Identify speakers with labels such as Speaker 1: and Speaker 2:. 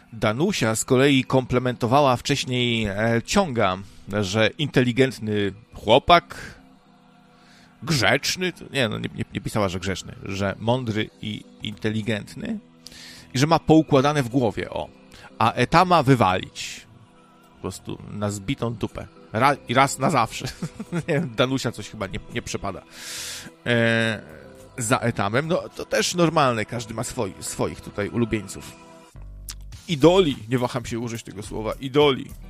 Speaker 1: Danusia z kolei komplementowała wcześniej Ciąga, że inteligentny chłopak, grzeczny, nie pisała, że grzeczny, że mądry i inteligentny i że ma poukładane w głowie, a Eta ma wywalić po prostu na zbitą dupę. I raz na zawsze. Nie wiem, Danusia coś chyba nie przepada za Etamem. No to też normalne, każdy ma swoich tutaj ulubieńców. Idoli, nie waham się użyć tego słowa, idoli.